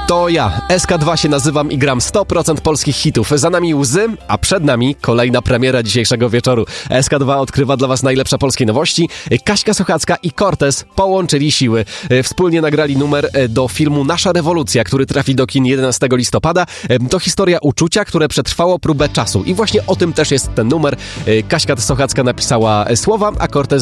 To ja, SK2 się nazywam i gram 100% polskich hitów. Za nami Łzy, a przed nami kolejna premiera dzisiejszego wieczoru. SK2 odkrywa dla was najlepsze polskie nowości. Kaśka Sochacka i Cortez połączyli siły. Wspólnie nagrali numer do filmu Nasza rewolucja, który trafi do kin 11 listopada. To historia uczucia, które przetrwało próbę czasu. I właśnie o tym też jest ten numer. Kaśka Sochacka napisała słowa, a Cortez